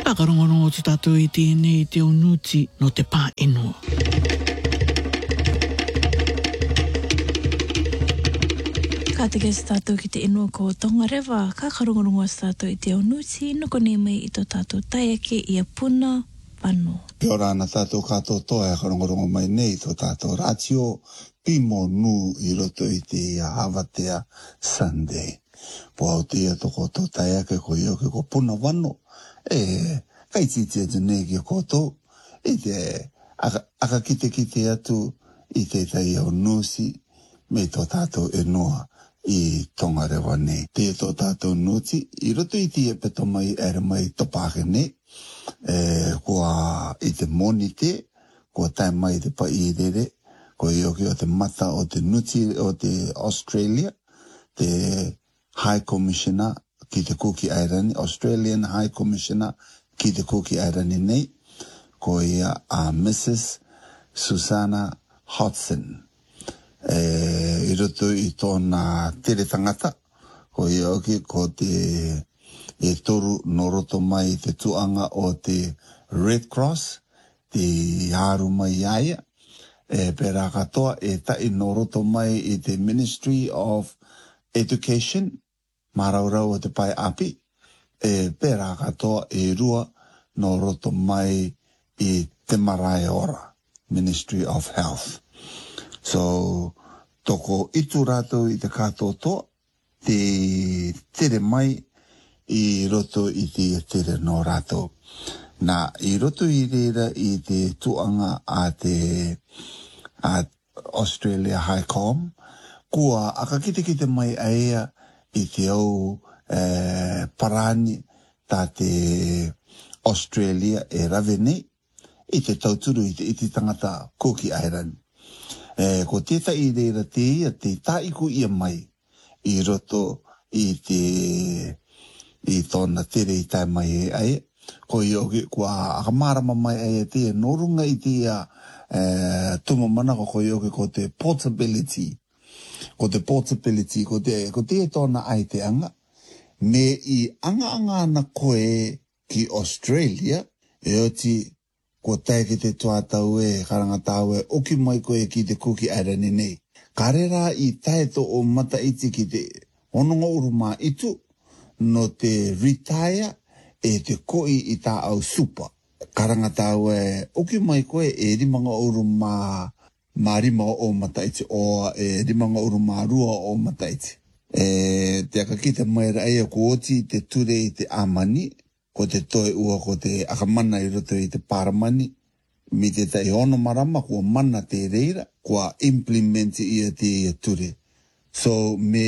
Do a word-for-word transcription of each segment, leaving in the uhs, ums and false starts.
Whakarongorongo tu tātou i tēnei te unuti no te pā inua. Ka te kei sa tātou ki te inua ko Tongarewa, ka karongorongo sa tātou i te unuti, noko nei mai i tō tātou taiake i a puna wano. Kia ora ana tātou kātou toa e karongorongo mai nei tō tātou ratio pimo nu i roto i te Havatea Sunday. Po au tia toko tō taiake ko ioke ko puna wano. E, kai titi atu nei ki koto, i te, aka, aka kite kite atu, i te tai au nusi, me tō tātou e noa i Tongarewa nei. Te tō tātou nuti, i roto i tia peto mai ere mai topake nei, e, kua i te moni te, kua tai mai te pa i rere, ko i oki o te mata o te nuti o te Australia, te High Commissioner, ki te Kuki Airani, Australian High Commissioner ki te Kuki Airani nei, ko ia a Missus Susanna Hodson. E, I roto i tōna tere tangata, ko ia oki ko te e toru no roto mai te tuanga o te Red Cross, te haru mai aia, e pera katoa e tai no roto mai i te Ministry of Education, maraurau o te pai api, e pera katoa e rua no roto mai i te marae ora, Ministry of Health. So, toko itu rato i te katoa toa, te tere mai i roto i te tere no rato. Nā, i roto i reira i te tuanga a te a Australia High Com, kua aka kite kite mai aia i te au eh, parani tā te Australia e rawe nei, i te tauturu i te iti tangata Kuki Airani. Eh, ko tētai i reira te ia, te taiku ia mai i roto i te i tōna tere i tai mai e aia. Ko i oki kua akamarama mai aia te norunga i te ia eh, tuma manako ko i oki ko te portability. Ko te portability, ko te, ko te tōna ai te anga, me i anga anga na koe ki Australia, e oti ko tae ki te tuatau e, karangatau e, oki mai koe ki te Kuki Airani nei. Karera i tae to o mata iti ki te ononga uruma itu, no te retire e te koi i tā au supa. Karangatau e, oki mai koe e rimanga uruma ma rima o mataiti, o e rimanga uru ma rua o mataiti. E te akakita mai raia ko oti te ture i te amani, ko te toe ua ko te akamana i roto i te paramani, mi te tai ono marama kua mana te reira, kua implementi ia te ia ture. So me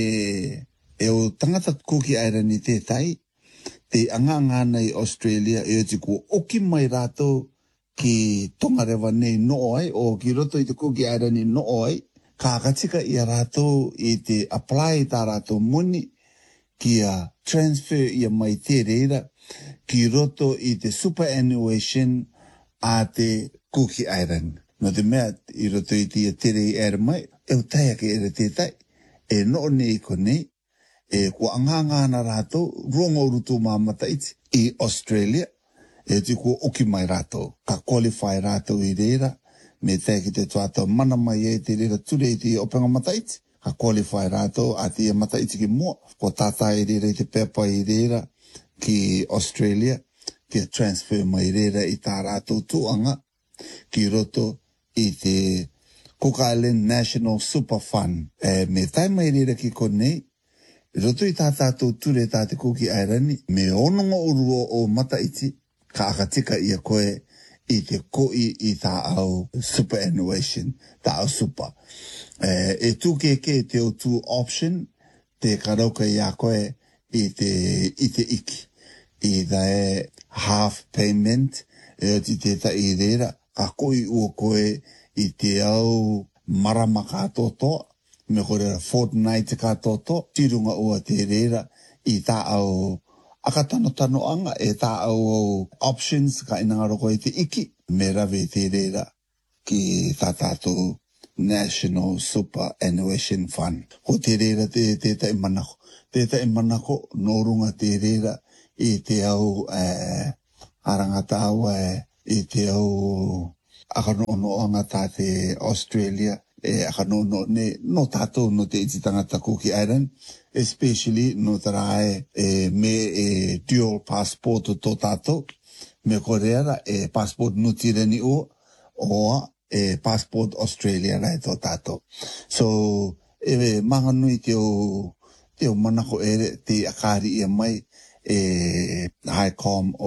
e o tangata Kuki Airani te tai, te anganga nei Australia e oti kua oki mai rātou ki Tongarewa nei no ai, o ki roto i te Kuki Airani no ai, ka katika i a rātou i te apply tā rātou muni, ki a transfer i a mai te reira, ki roto i te superannuation a te Kuki Airani. No te mea i roto i te tere i ere mai, e o taia ke ere te tai, e no nei ko nei, e kua anganga na rātou, rongo urutu mamata iti, i Australia, e te kua oki mai rātou, ka qualify rātou i reira, me tae ki te tuatau mana mai e te reira ture i te openga mataiti, ka qualify rātou a te mataiti ki mua, ko tātai i reira i te pepa i reira ki Australia, ki a transfer mai reira i tā rātou tuanga, ki roto i te Cook Island National Super Fund. E, me tae mai reira ki konei, roto i tā tātou ture tā te Kuki Airani, me ononga uruo o mataiti, ka akatika ia koe i te koi i tā au superannuation, tā au super. E, e tūke ke te o tū option, te karauka i a koe i te, i te iki. I tā e half payment, e o ti te ta i reira, ka koi ua koe i te au marama kātoto, me kore fortnight kātoto, tirunga ua te reira i tā au akatano tano anga e tā au options ka inanga roko i te iki, me rawe te reira ki tā tātou National Superannuation Fund. Ko te reira te te tai manako. Te tai manako no runga te reira i te au eh, arangata awa i te au akanono o ngata te Australia e akanono ne no tato no te iti tangata Cook Island, especially no tarae e me e dual passport to tato, me koreara e passport nutireni o o e passport Australia rai to tato. So e manga nui te o te o manako ere te akari e mai e High Com